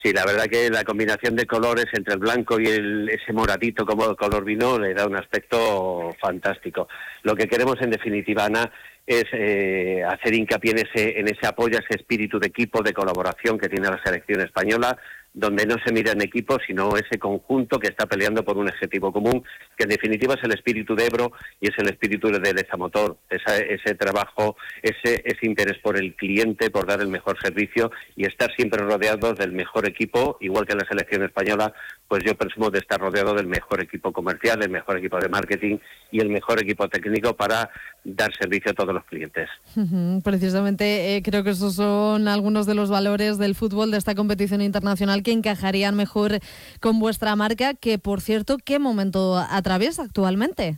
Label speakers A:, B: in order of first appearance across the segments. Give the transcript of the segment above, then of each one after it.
A: Sí, la verdad que la combinación de colores entre el blanco y ese moradito como color vino le da un aspecto fantástico. Lo que queremos en definitiva, Ana, es hacer hincapié en ese apoyo, ese espíritu de equipo, de colaboración que tiene la selección española, donde no se mira en equipo, sino ese conjunto que está peleando por un objetivo común, que en definitiva es el espíritu de Ebro y es el espíritu de Lezamotor, ese trabajo, ese interés por el cliente, por dar el mejor servicio y estar siempre rodeados del mejor equipo, igual que en la selección española, pues yo presumo de estar rodeado del mejor equipo comercial, el mejor equipo de marketing y el mejor equipo técnico para dar servicio a todos los clientes.
B: Precisamente creo que esos son algunos de los valores del fútbol de esta competición internacional que encajarían mejor con vuestra marca, que por cierto, ¿qué momento atraviesa actualmente?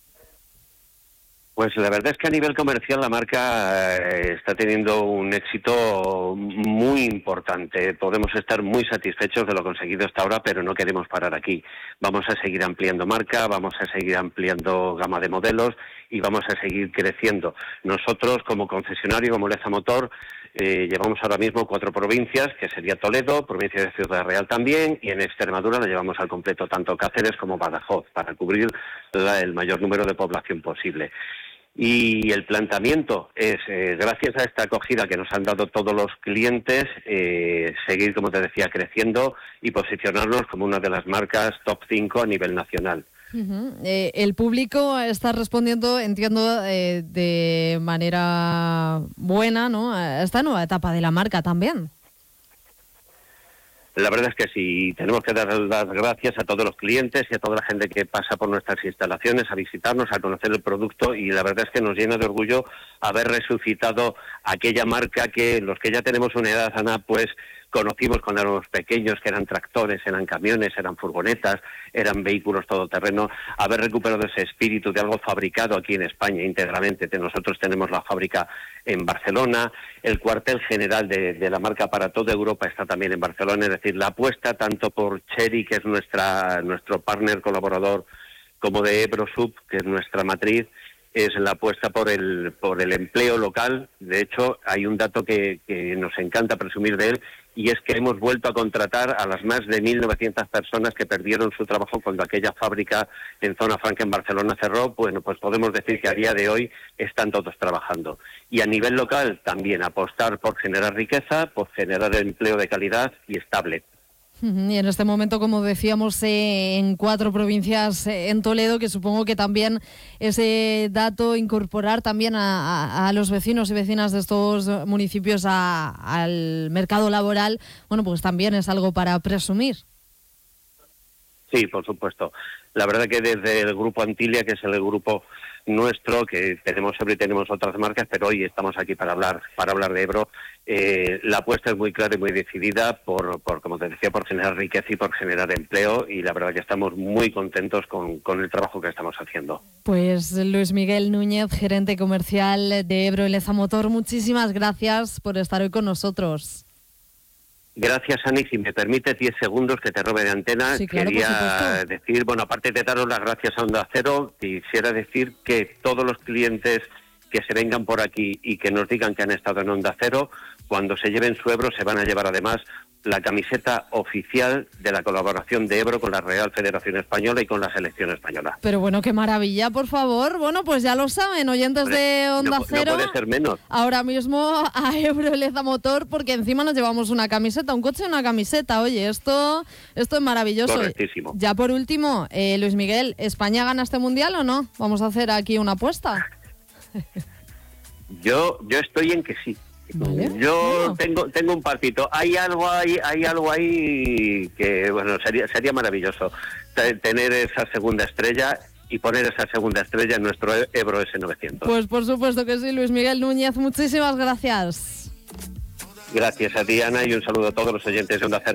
A: Pues la verdad es que a nivel comercial la marca está teniendo un éxito muy importante. Podemos estar muy satisfechos de lo conseguido hasta ahora, pero no queremos parar aquí. Vamos a seguir ampliando marca, vamos a seguir ampliando gama de modelos y vamos a seguir creciendo. Nosotros, como concesionario, como Lezamotor, llevamos ahora mismo 4 provincias, que sería Toledo, provincia de Ciudad Real también, y en Extremadura la llevamos al completo, tanto Cáceres como Badajoz, para cubrir el mayor número de población posible. Y el planteamiento es, gracias a esta acogida que nos han dado todos los clientes, seguir, como te decía, creciendo y posicionarnos como una de las marcas top 5 a nivel nacional.
B: El público está respondiendo, entiendo, de manera buena, ¿no?, a esta nueva etapa de la marca también.
A: La verdad es que sí, tenemos que dar las gracias a todos los clientes y a toda la gente que pasa por nuestras instalaciones a visitarnos, a conocer el producto, y la verdad es que nos llena de orgullo haber resucitado aquella marca que los que ya tenemos una edad, Ana, pues conocimos cuando éramos pequeños, que eran tractores, eran camiones, eran furgonetas, eran vehículos todoterreno, haber recuperado ese espíritu de algo fabricado aquí en España íntegramente. Nosotros tenemos la fábrica en Barcelona, el cuartel general de la marca para toda Europa está también en Barcelona, es decir, la apuesta tanto por Chery, que es nuestro partner colaborador, como de EbroSub, que es nuestra matriz, es la apuesta por el empleo local. De hecho, hay un dato que nos encanta presumir de él, y es que hemos vuelto a contratar a las más de 1.900 personas que perdieron su trabajo cuando aquella fábrica en Zona Franca en Barcelona cerró. Bueno, pues podemos decir que a día de hoy están todos trabajando. Y a nivel local también apostar por generar riqueza, por generar empleo de calidad y estable.
B: Y en este momento, como decíamos, en 4 provincias en Toledo, que supongo que también ese dato, incorporar también a los vecinos y vecinas de estos municipios al mercado laboral, bueno, pues también es algo para presumir.
A: Sí, por supuesto. La verdad que desde el Grupo Antilia, que es el grupo nuestro, que tenemos otras marcas, pero hoy estamos aquí para hablar de Ebro, la apuesta es muy clara y muy decidida por, como te decía, por generar riqueza y por generar empleo, y la verdad que estamos muy contentos con el trabajo que estamos haciendo.
B: Pues Luis Miguel Núñez, gerente comercial de Ebro y Lezamotor, muchísimas gracias por estar hoy con nosotros.
A: Gracias, Ani. Si me permite 10 segundos que te robe de antena,
B: sí, claro,
A: quería decir, bueno, aparte de daros las gracias a Onda Cero, quisiera decir que todos los clientes que se vengan por aquí y que nos digan que han estado en Onda Cero, cuando se lleven su Ebro se van a llevar además la camiseta oficial de la colaboración de Ebro con la Real Federación Española y con la Selección Española.
B: Pero bueno, qué maravilla, por favor. Bueno, pues ya lo saben, oyentes de Onda Cero.
A: No puede ser menos.
B: Ahora mismo a Ebro y Lezamotor, porque encima nos llevamos una camiseta, un coche y una camiseta. Oye, esto es maravilloso.
A: Correctísimo.
B: Ya por último, Luis Miguel, ¿España gana este mundial o no? Vamos a hacer aquí una apuesta.
A: Yo estoy en que sí.
B: Vale.
A: Yo tengo un palpito. Hay algo ahí que, bueno, sería maravilloso tener esa segunda estrella y poner esa segunda estrella en nuestro Ebro S900.
B: Pues por supuesto que sí, Luis Miguel Núñez, muchísimas gracias.
A: Gracias a ti, Ana, y un saludo a todos los oyentes de Onda Cero.